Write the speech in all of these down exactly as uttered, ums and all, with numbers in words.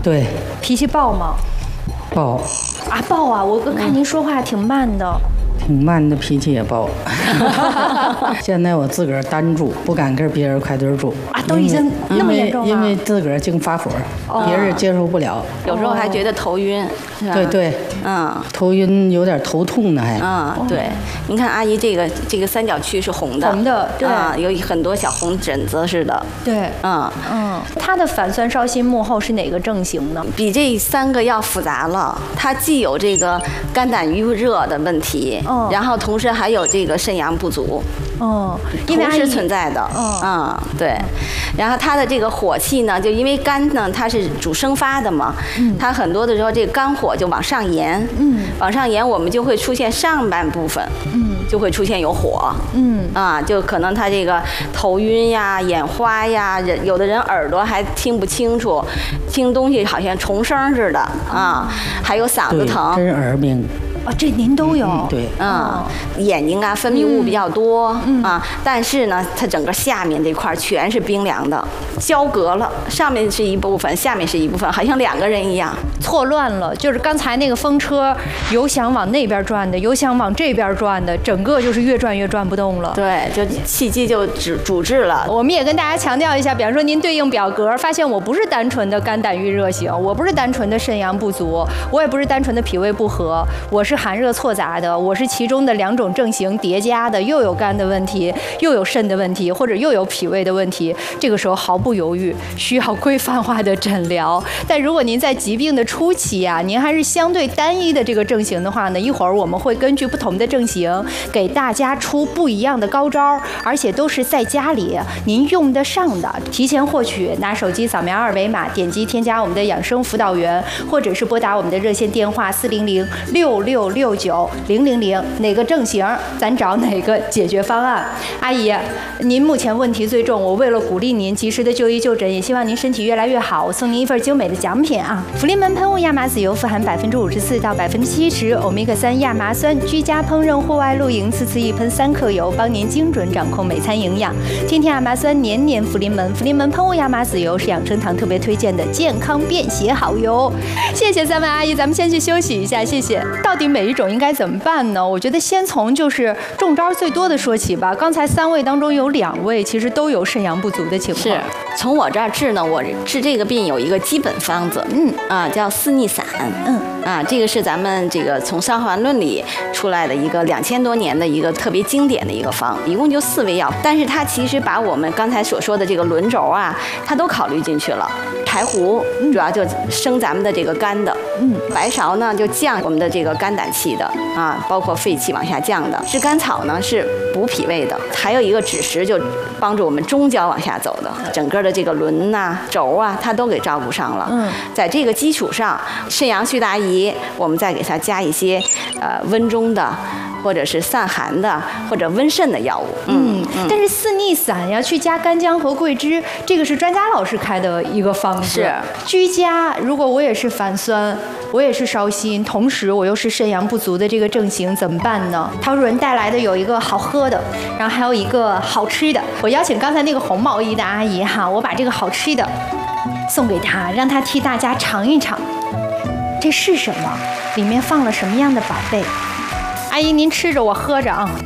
对。 脾气暴吗？ 暴。 啊，暴啊！我看您说话挺慢的。 挺慢的，脾气也暴。现在我自个儿单住，不敢跟别人块堆住啊，都已经那么严重了。 因为自个儿净发火，哦、别人接受不了。 有时候还觉得头晕，是吧？ 对对， 嗯， 头晕，有点头痛呢，还。 嗯，对。您看阿姨这个这个三角区是红的， 红的，对， 啊，有很多小红疹子似的。 对， 嗯嗯。它的反酸烧心幕后是哪个症型呢？ 比这三个要复杂了。它既有这个肝胆郁热的问题。嗯、然后同时还有这个肾阳不足， 嗯， 同时存在的， 嗯, 嗯，对。然后它的这个火气呢，就因为肝呢它是主生发的嘛，嗯，它很多的时候这个肝火就往上延，嗯，往上延我们就会出现上半部分，嗯，就会出现有火，嗯，啊，就可能他这个头晕呀、眼花呀，人有的人耳朵还听不清楚，听东西好像重声似的啊，还有嗓子疼， 真耳鸣。 啊，这您都有， 嗯、对， 嗯，眼睛啊分泌物比较多，嗯、啊，但是呢，它整个下面这块全是冰凉的，交隔了，上面是一部分，下面是一部分，好像两个人一样， 错乱了。就是刚才那个风车，有想往那边转的，有想往这边转的，整个就是越转越转不动了。 对，就气机就阻阻滞了。 我们也跟大家强调一下，比方说您对应表格，发现我不是单纯的肝胆郁热型，我不是单纯的肾阳不足，我也不是单纯的脾胃不和，我是寒热错杂的，我是其中的两种症型叠加的，又有肝的问题，又有肾的问题，或者又有脾胃的问题。这个时候毫不犹豫，需要规范化的诊疗。但如果您在疾病的初期啊，您还是相对单一的这个症型的话呢，一会儿我们会根据不同的症型给大家出不一样的高招，而且都是在家里您用得上的。提前获取，拿手机扫描二维码，点击添加我们的养生辅导员，或者是拨打我们的热线电话四零零六六六九零零零，哪个症型咱找哪个解决方案。阿姨，您目前问题最重，我为了鼓励您及时的就医就诊，也希望您身体越来越好，我送您一份精美的奖品啊！福临门喷雾亚麻籽油富含百分之五十四到百分之七十欧米伽三亚麻酸，居家烹饪、户外露营，次次一喷三克油，帮您精准掌控每餐营养。天天亚麻酸，年年福临门。福临门喷雾亚麻籽油是养生堂特别推荐的健康便携好油。谢谢三位阿姨，咱们先去休息一下，谢谢。到底每一种应该怎么办呢？我觉得先从就是中招最多的说起吧。刚才三位当中有两位其实都有肾阳不足的情况。 是，从我这儿治呢，我治这个病有一个基本方子，嗯啊，叫四逆散，嗯啊，这个是咱们这个从《伤寒论》里出来的一个两千多年的一个特别经典的一个方，一共就四味药，但是它其实把我们刚才所说的这个轮轴啊，它都考虑进去了。柴胡主要就生咱们的这个肝的，嗯，白芍呢就降我们的这个肝胆气的啊，包括肺气往下降的。炙甘草呢是补脾胃的，还有一个枳实就帮助我们中焦往下走的，整个的这个轮呐、轴啊，它都给照顾上了。嗯，在这个基础上，肾阳祛大宜，我们再给它加一些呃温中的，或者是散寒的，或者温肾的药物。 嗯，嗯但是四逆散呀，去加干姜和桂枝，这个是专家老师开的一个方子。 是居家，如果我也是反酸，我也是烧心，同时我又是肾阳不足的这个症型，怎么办呢？陶主任带来的有一个好喝的，然后还有一个好吃的。我邀请刚才那个红毛衣的阿姨哈，我把这个好吃的送给她，让她替大家尝一尝，这是什么？里面放了什么样的宝贝？阿姨您吃着，我喝着啊。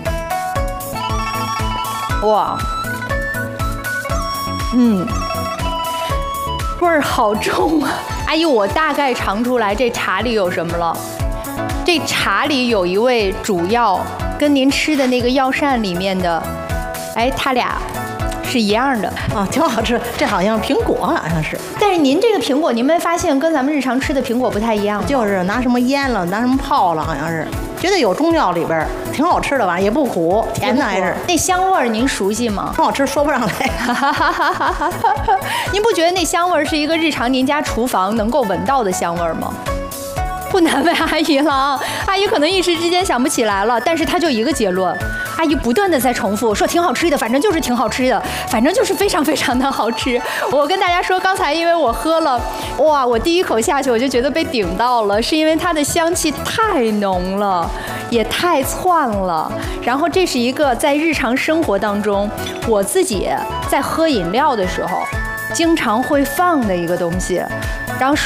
哇，嗯，味儿好重啊！阿姨，我大概尝出来这茶里有什么了。这茶里有一味主药，跟您吃的那个药膳里面的，哎，它俩是一样的啊，挺好吃。这好像苹果，好像是。 但是您这个苹果，您没发现跟咱们日常吃的苹果不太一样吗？ 就是拿什么腌了，拿什么泡了，好像是。觉得有中药里边，挺好吃的吧，也不苦，甜的还是。 那香味儿您熟悉吗？ 挺好吃，说不上来。 您不觉得那香味儿是一个日常您家厨房能够闻到的香味儿吗？不难为阿姨了啊，阿姨可能一时之间想不起来了，但是她就一个结论，阿姨不断的在重复说挺好吃的，反正就是挺好吃的，反正就是非常非常的好吃。我跟大家说，刚才因为我喝了，哇，我第一口下去我就觉得被顶到了，是因为它的香气太浓了，也太窜了。然后这是一个在日常生活当中，我自己在喝饮料的时候经常会放的一个东西，然后